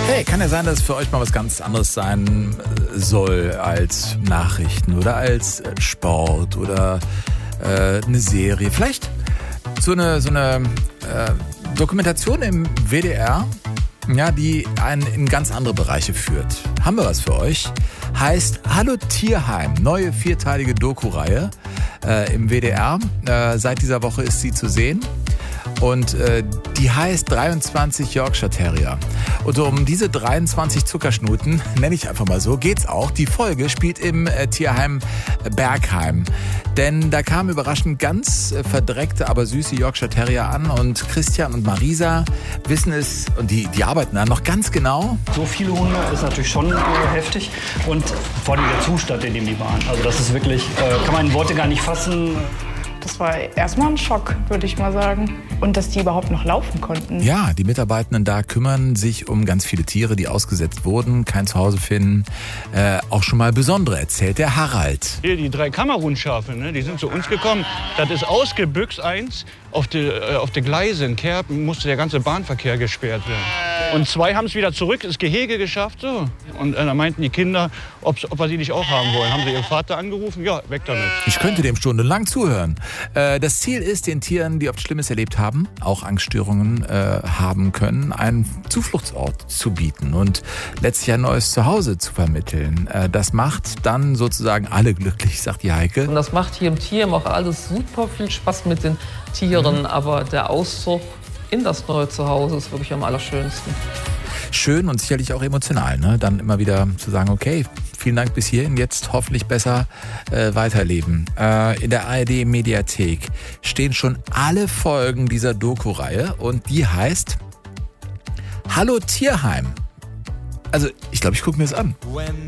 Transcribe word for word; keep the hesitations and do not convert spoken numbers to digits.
Hey, kann ja sein, dass es für euch mal was ganz anderes sein soll als Nachrichten oder als Sport oder äh, eine Serie. Vielleicht so eine, so eine äh, Dokumentation im W D R, ja, die einen in ganz andere Bereiche führt. Haben wir was für euch? Heißt Hallo Tierheim, neue vierteilige Doku-Reihe äh, im W D R. Äh, seit dieser Woche ist sie zu sehen. Und äh, die heißt dreiundzwanzig Yorkshire Terrier. Und um diese dreiundzwanzig Zuckerschnuten, nenne ich einfach mal so, geht's auch. Die Folge spielt im äh, Tierheim Bergheim. Denn da kamen überraschend ganz äh, verdreckte, aber süße Yorkshire Terrier an. Und Christian und Marisa wissen es, und die, die arbeiten da noch ganz genau. So viele Hunde ist natürlich schon äh, heftig. Und vor allem der Zustand, in dem die waren. Also das ist wirklich, äh, kann man in Worte gar nicht fassen. Das war erstmal ein Schock, würde ich mal sagen. Und dass die überhaupt noch laufen konnten. Ja, die Mitarbeitenden da kümmern sich um ganz viele Tiere, die ausgesetzt wurden, kein Zuhause finden. Äh, auch schon mal besondere erzählt der Harald. Hier die drei Kamerunschafe, ne, die sind zu uns gekommen. Das ist ausgebüxt eins. Auf die, äh, auf die Gleise in Kerpen musste der ganze Bahnverkehr gesperrt werden. Und zwei haben es wieder zurück ins Gehege geschafft. So. Und äh, da meinten die Kinder, ob wir sie nicht auch haben wollen. Haben sie ihren Vater angerufen? Ja, weg damit. Ich könnte dem stundenlang zuhören. Äh, das Ziel ist, den Tieren, die oft Schlimmes erlebt haben, auch Angststörungen äh, haben können, einen Zufluchtsort zu bieten und letztlich ein neues Zuhause zu vermitteln. Äh, das macht dann sozusagen alle glücklich, sagt die Heike. Und das macht hier im Tierheim auch alles super viel Spaß mit den Tieren, mhm. aber der Auszug in das neue Zuhause ist wirklich am allerschönsten. Schön und sicherlich auch emotional, ne? Dann immer wieder zu sagen, okay, vielen Dank bis hierhin, jetzt hoffentlich besser äh, weiterleben. Äh, in der A R D-Mediathek stehen schon alle Folgen dieser Doku-Reihe und die heißt Hallo Tierheim. Also ich glaube, ich gucke mir das an.